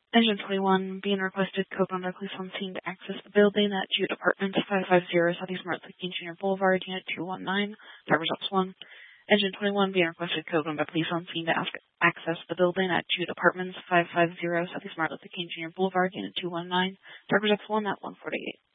Engine 21 being requested code number police on scene to access the building at Jude Apartments 550 Southeast Martin Luther King Jr. Boulevard, Unit 219, Driver's Ops 1. Engine 21 being requested code number police on scene to access the building at Jude Apartments 550 Southeast Martin Luther King Jr. Boulevard, Unit 219, Driver's Ops 1 at 148.